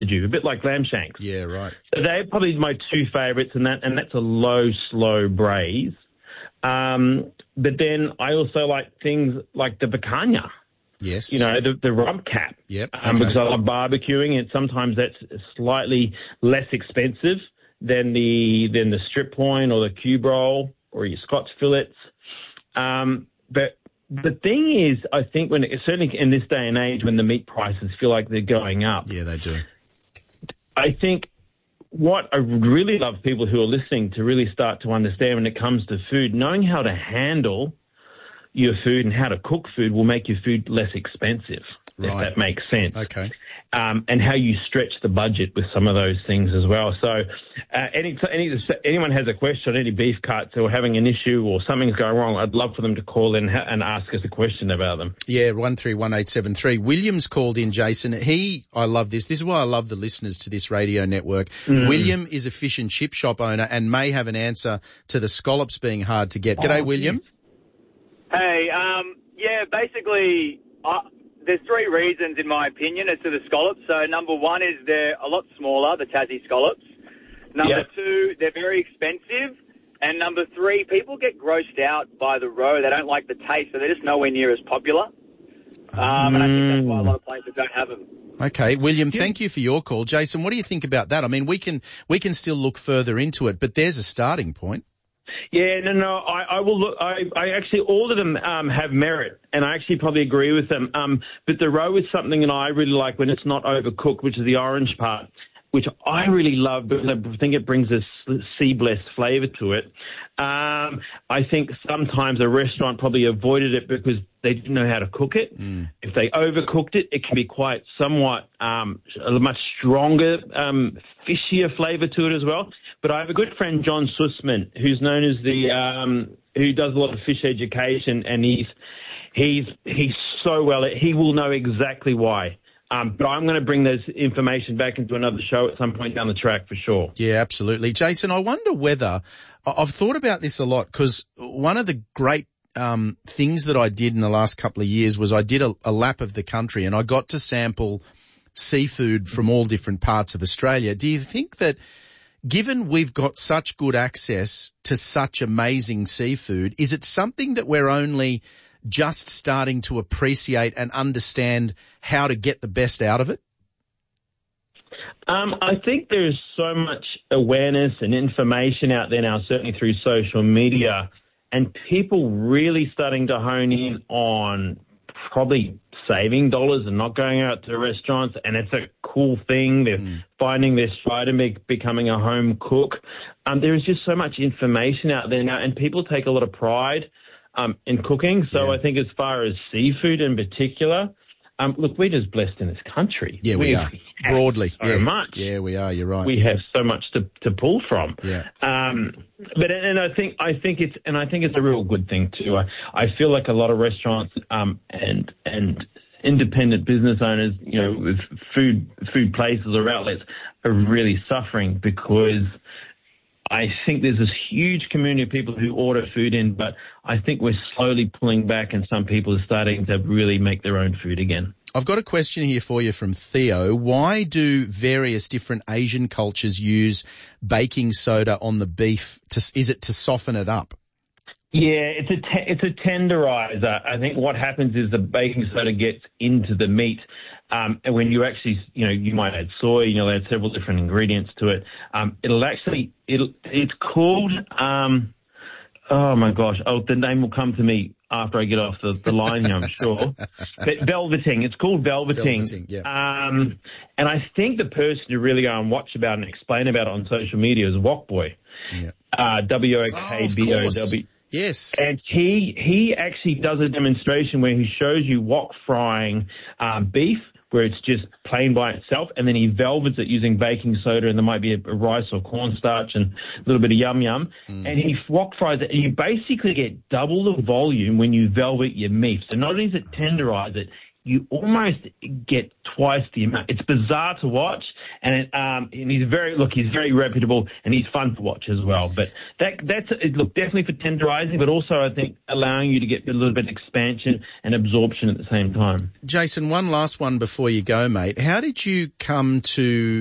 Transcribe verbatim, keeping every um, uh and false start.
do, a bit like lamb shanks. Yeah, right. So they're probably my two favourites, and that and that's a low, slow braise. Um, but then I also like things like the picanha. Yes. You know, the, the rump cap. Yep. Um, okay. Because I love barbecuing, and sometimes that's slightly less expensive than the than the strip loin or the cube roll or your Scots fillets. Um, but the thing is, I think when certainly in this day and age, when the meat prices feel like they're going up, Yeah, they do. I think what I would really love people who are listening to really start to understand when it comes to food, knowing how to handle your food and how to cook food will make your food less expensive, Right. if that makes sense. Okay. Um, and how you stretch the budget with some of those things as well. So uh, any, any anyone has a question on any beef cuts or having an issue or something's going wrong, I'd love for them to call in and ask us a question about them. Yeah, one three one eight seven three. William's called in, Jason. He, I love this. This is why I love the listeners to this radio network. Mm. William is a fish and chip shop owner and may have an answer to the scallops being hard to get. G'day, oh, William. Hey, um, yeah, basically, uh, there's three reasons, in my opinion, as to the scallops. So number one is they're a lot smaller, the Tassie scallops. Number yep. two, they're very expensive. And number three, people get grossed out by the roe. They don't like the taste, so they're just nowhere near as popular. Um, and I think that's why a lot of places don't have them. Okay, William, thank you for your call. Jason, what do you think about that? I mean, we can we can still look further into it, but there's a starting point. Yeah, no, no, I, I will look, I, I actually, all of them um, have merit, and I actually probably agree with them. Um, but the roe is something that I really like when it's not overcooked, which is the orange part, which I really love because I think it brings a sea blessed flavour to it. Um, I think sometimes a restaurant probably avoided it because they didn't know how to cook it. Mm. If they overcooked it, it can be quite somewhat um, a much stronger, um, fishier flavour to it as well. But I have a good friend, John Sussman, who's known as the um, who does a lot of fish education, and he's he's he's so well. He will know exactly why. Um, but I'm going to bring this information back into another show at some point down the track for sure. Yeah, absolutely. Jason, I wonder whether I've thought about this a lot because one of the great um, things that I did in the last couple of years was I did a, a lap of the country and I got to sample seafood from all different parts of Australia. Do you think that given we've got such good access to such amazing seafood, is it something that we're only just starting to appreciate and understand how to get the best out of it? Um, I think there's so much awareness and information out there now, certainly through social media, and people really starting to hone in on probably saving dollars and not going out to restaurants, and it's a cool thing. They're mm. finding their stride and be- becoming a home cook. Um, there is just so much information out there now, and people take a lot of pride Um, in cooking. So yeah. I think as far as seafood in particular, um, look, we're just blessed in this country. Yeah, we, we are. Broadly. So yeah. much. Yeah, we are. You're right. We have so much to, to pull from. Yeah. Um, but, and I think, I think it's, and I think it's a real good thing too. I, I feel like a lot of restaurants, um, and, and independent business owners, you know, with food, food places or outlets are really suffering because I think there's this huge community of people who order food in, but I think we're slowly pulling back and some people are starting to really make their own food again. I've got a question here for you from Theo. Why do various different Asian cultures use baking soda on the beef? To, is it to soften it up? Yeah, it's a te- it's a tenderizer. I think what happens is the baking soda gets into the meat. Um, and when you actually, you know, you might add soy, you'll add several different ingredients to it. Um, it'll actually, it'll, it's called, um, oh my gosh, oh, the name will come to me after I get off the, the line here, I'm sure. But velveting, it's called velveting. Velveting, yeah. Um, and I think the person who really go and watch about it and explain about it on social media is Wok Boy. Yeah. Uh, W O K B O W. Yes. And he, he actually does a demonstration where he shows you wok frying, um, beef, where it's just plain by itself, and then he velvets it using baking soda, and there might be a, a rice or cornstarch and a little bit of yum yum, mm. and he wok fries it, and you basically get double the volume when you velvet your meat. So not only does it tenderize it, you almost get twice the amount. It's bizarre to watch, and um, and he's very look, he's very reputable, and he's fun to watch as well. But that that's look definitely for tenderizing, but also I think allowing you to get a little bit of expansion and absorption at the same time. Jason, one last one before you go, mate. How did you come to